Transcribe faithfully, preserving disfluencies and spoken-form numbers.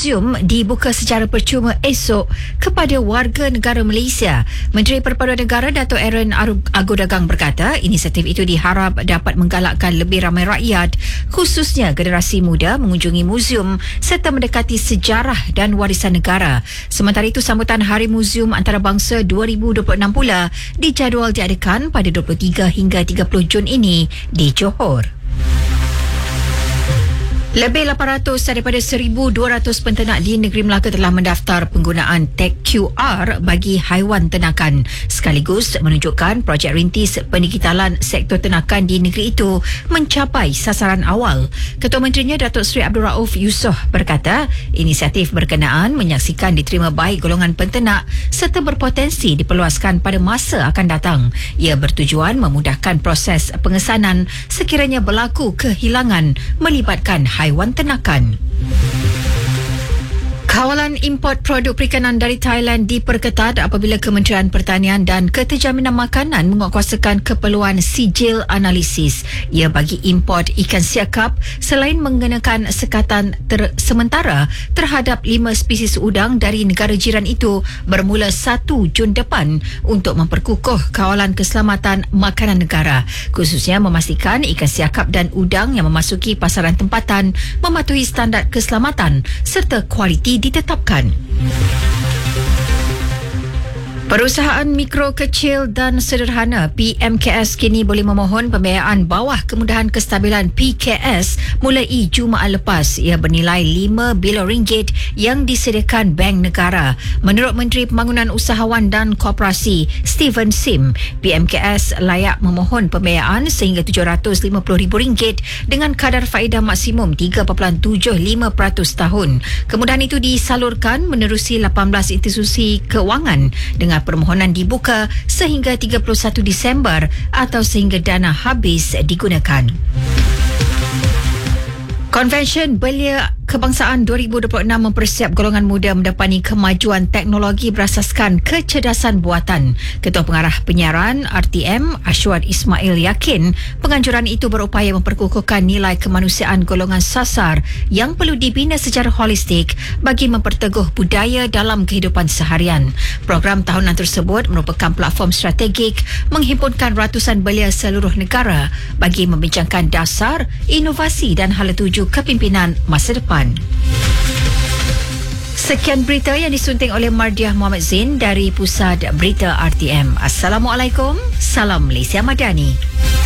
muzium dibuka secara percuma esok kepada warga negara Malaysia. Menteri Perpaduan Negara Dato' Aaron Agodagang berkata, inisiatif itu diharap dapat menggalakkan lebih ramai rakyat, khususnya generasi muda, mengunjungi muzium serta mendekati sejarah dan warisan negara. Sementara itu, sambutan Hari Muzium Antarabangsa dua ribu dua puluh enam pula dijadual diadakan pada dua puluh tiga hingga tiga puluh Jun ini di Johor. Lebih lapan ratus daripada seribu dua ratus penternak di negeri Melaka telah mendaftar penggunaan tag Q R bagi haiwan ternakan, sekaligus menunjukkan projek rintis pendigitalan sektor ternakan di negeri itu mencapai sasaran awal. Ketua Menterinya Datuk Seri Abdul Rauf Yusof berkata, inisiatif berkenaan menyaksikan diterima baik golongan penternak serta berpotensi diperluaskan pada masa akan datang. Ia bertujuan memudahkan proses pengesanan sekiranya berlaku kehilangan melibatkan haiwan ternakan. Kawalan import produk perikanan dari Thailand diperketat apabila Kementerian Pertanian dan Keterjaminan Makanan menguatkuasakan keperluan sijil analisis. Ia bagi import ikan siakap selain mengenakan sekatan ter- sementara terhadap lima spesies udang dari negara jiran itu bermula satu Jun depan untuk memperkukuh kawalan keselamatan makanan negara, khususnya memastikan ikan siakap dan udang yang memasuki pasaran tempatan mematuhi standard keselamatan serta kualiti ditetapkan. Perusahaan mikro, kecil dan sederhana P M K S kini boleh memohon pembiayaan bawah kemudahan kestabilan P K S mulai Jumaat lepas. Ia bernilai lima bilion ringgit yang disediakan Bank Negara. Menurut Menteri Pembangunan Usahawan dan Koperasi Steven Sim, P M K S layak memohon pembiayaan sehingga tujuh ratus lima puluh ribu ringgit dengan kadar faedah maksimum tiga perpuluhan tujuh lima peratus tahun. Kemudahan itu disalurkan menerusi lapan belas institusi kewangan dengan permohonan dibuka sehingga tiga puluh satu Disember atau sehingga dana habis digunakan. Konvensyen Belia Kebangsaan dua ribu dua puluh enam mempersiap golongan muda mendepani kemajuan teknologi berasaskan kecerdasan buatan. Ketua Pengarah Penyiaran R T M, Ashwad Ismail yakin penganjuran itu berupaya memperkukuhkan nilai kemanusiaan golongan sasar yang perlu dibina secara holistik bagi memperteguh budaya dalam kehidupan seharian. Program tahunan tersebut merupakan platform strategik menghimpunkan ratusan belia seluruh negara bagi membincangkan dasar, inovasi dan hala tuju kepimpinan masa depan. Sekian berita yang disunting oleh Mardiah Muhammad Zain dari Pusat Berita R T M. Assalamualaikum, salam Malaysia Madani.